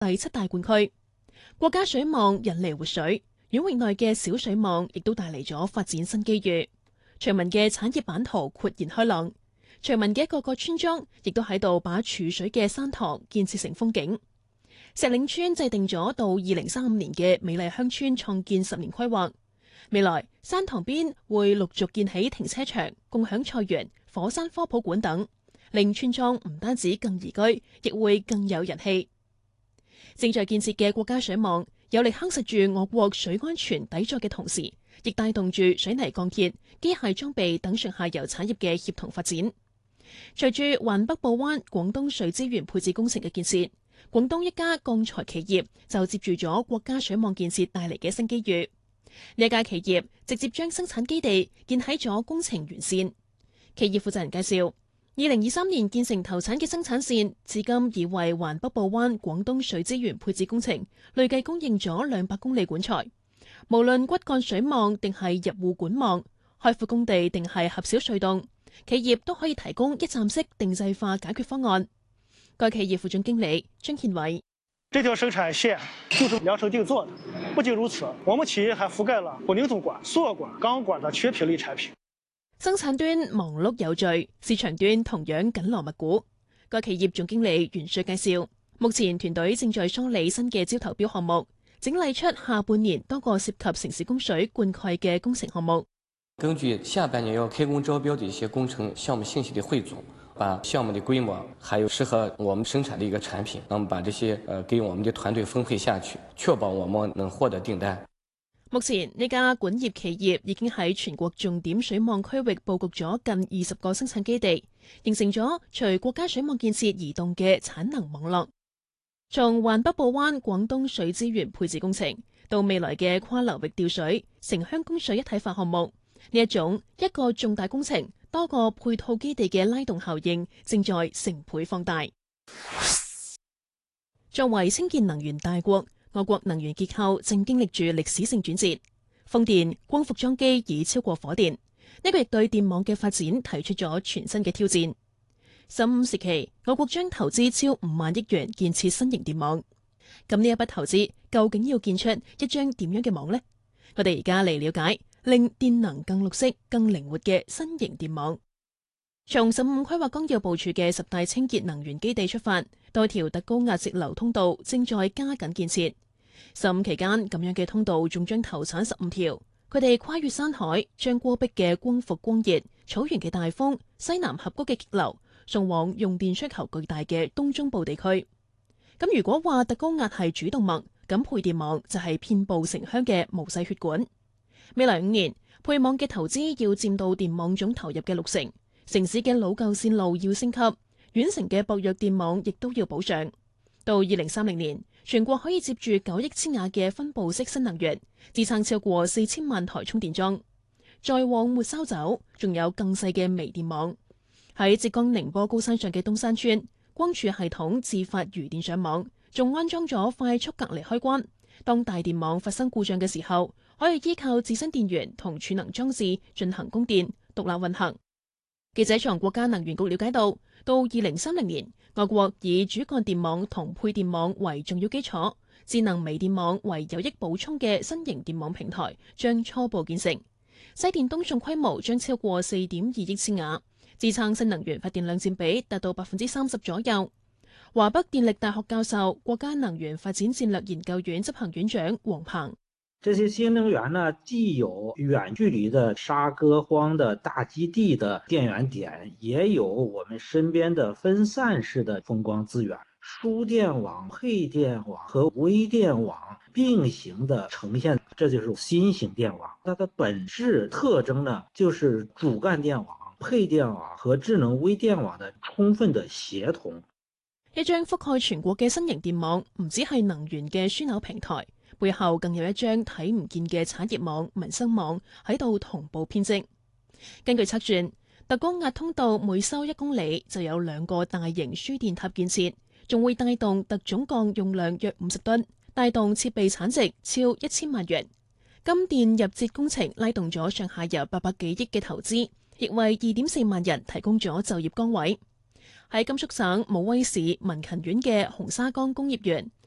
第7大灌區。國家水網引嚟活水，縣域內嘅小水網亦都帶嚟咗發展新機遇。徐聞嘅產業版圖豁然開朗，徐聞嘅一個個村莊亦都喺度把儲水嘅山塘建設成風景。石嶺村制定咗到2035年嘅美麗鄉村創建10年規劃，未來山塘邊會陸續建起停車場、共享菜園、火山科普館等，令村莊唔單止更宜居，亦會更有人氣。正在建設嘅國家水網有力夯實住我國水安全底座嘅同時，亦帶動住水泥鋼鐵、機械裝備等上下游產業嘅協同發展。隨住環北部灣廣東水資源配置工程嘅建設，廣東一家鋼材企業就接住咗國家水網建設帶嚟嘅新機遇。呢家企業直接將生產基地建喺咗工程沿線。企業負責人介紹，2023年建成投產嘅生產線，至今已為環北部灣廣東水資源配置工程累計供應咗200公里管材。無論骨幹水網定係入戶管網，開闊工地定係狹小隧道，企業都可以提供一站式定制化解決方案。該企業副總經理張憲偉： 這條生產線就是量身定做的。不僅如此，我們企業還覆蓋了混凝土管、塑料管、鋼管的缺品類產品。 生產端忙碌有序，市場端同樣緊鑼密鼓。該企業總經理袁帥介紹，目前團隊正在梳理新嘅招投標項目，整理出下半年多個涉及城市供水灌溉嘅工程項目。 根據下半年要開工招標的一些工程項目信息的匯總，把項目的規模還有適合我們生產的一個產品，那麼把這些給我們的團隊分配下去，確保我們能獲得訂單。 目前呢家管業企業已經喺全國重點水網區域佈局咗近20個生產基地，形成咗隨國家水網建設移動嘅產能網絡。從環北部灣廣東水資源配置工程到未來嘅跨流域調水、城鄉供水一體化項目，呢一種一個重大工程多個配套基地嘅拉動效應正在成倍放大。作為清潔能源大國，我國能源結構正經歷住歷史性轉折，風電、光伏裝機已超過火電，呢個亦對電網嘅發展提出咗全新嘅挑戰。15時期，我國將投資超5萬億元建設新型電網。咁呢一筆投資究竟要建出一張點樣嘅網呢？我哋而家嚟了解令電能更綠色、更靈活嘅新型電網。從15規劃綱要部署嘅10大清潔能源基地出發，多條特高壓直流通道正在加緊建設。15期間，咁樣嘅通道仲將投產15條，佢哋跨越山海，將戈壁嘅光伏光熱、草原嘅大風、西南峽谷嘅激流，送往用電需求巨大嘅東中部地區。咁如果話特高壓係主動脈，咁配電網就係遍佈城鄉嘅毛細血管。未來5年，配網嘅投資要佔到電網總投入嘅60%，城市嘅老舊線路要升級，縣城嘅薄弱電網亦都要保障。到2030年，全國可以接住9億千瓦嘅分布式新能源，支撐超過4000萬台充電樁。再往末梢走，仲有更細嘅微電網。喺浙江寧波高山上嘅東山村，光儲系統自發餘電上網，仲安裝咗快速隔離開關。當大電網發生故障嘅時候，可以依靠自身電源同儲能裝置進行供電，獨立運行。記者從國家能源局了解到2030年，我國以主幹電網同配電網為重要基礎，智能微電網為有益補充嘅新型電網平台將初步建成。西電東送規模將超過4.2億千瓦，支撐新能源發電量佔比達到30%左右。華北電力大學教授、國家能源發展戰略研究院執行院長王鵬： 這些新能源呢，既有遠距離的沙戈荒的大基地的電源點，也有我們身邊的分散式的風光資源，輸電網、配電網和微電網並行的呈現，這就是新型電網。它的本質特徵呢，就是主幹電網、配電網和智能微電網的充分的協同。 一張覆蓋全國嘅新型電網，唔只係能源嘅樞紐平台，背後更有一張睇唔見嘅產業網、民生網喺度同步編織。根據測算，特高壓通道每修1公里就有2個大型輸電塔建設，仲會帶動特總鋼用量約50噸，帶動設備產值超1000萬元。金電入節工程拉動咗上下游800幾億嘅投資，亦為2.4萬人提供咗就業崗位。喺甘肅省武威市民勤縣嘅紅沙崗工業園，